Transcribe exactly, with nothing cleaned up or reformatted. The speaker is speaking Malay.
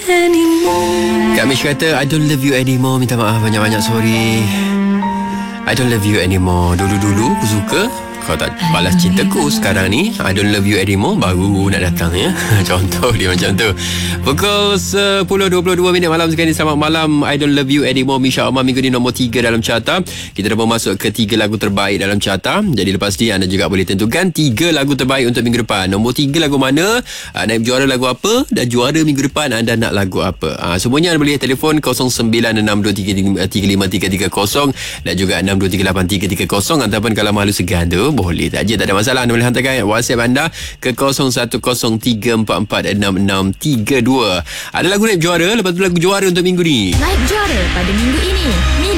Kak Mish kata I don't love you anymore. Minta maaf banyak-banyak, sorry. I don't love you anymore. Dulu-dulu aku suka, kau tak balas cintaku. Sekarang ni I don't love you anymore, baru nak datang ya. Contoh dia macam tu. Pukul sepuluh dua puluh dua minit malam sekarang ni. Selamat malam. I don't love you anymore, Misha Omar minggu ni nombor tiga dalam carta. Kita dah masuk ke tiga lagu terbaik dalam carta. Jadi lepas ni anda juga boleh tentukan tiga lagu terbaik untuk minggu depan. Nombor tiga lagu mana, naib juara lagu apa, dan juara minggu depan anda nak lagu apa. ha, Semuanya anda boleh telefon kosong sembilan enam dua tiga lima tiga tiga kosong dan juga enam dua tiga lapan tiga tiga kosong. Ataupun kalau malu segan tu, boleh tak je, tak ada masalah. Anda boleh hantarkan WhatsApp anda ke kosong satu kosong tiga empat empat enam enam tiga dua. Ada lagu naib juara, lepas tu lagu juara untuk minggu ni. Naib juara pada minggu ini,